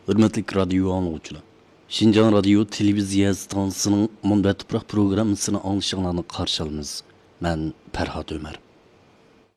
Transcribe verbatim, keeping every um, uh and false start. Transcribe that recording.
Hürmetli radyo anlıqçılar. Şinjan Radio Televiziya stansiyasının Munbat Tuproq programmasını anglashinglarni qarshi olamiz. Men Farhod Ömer.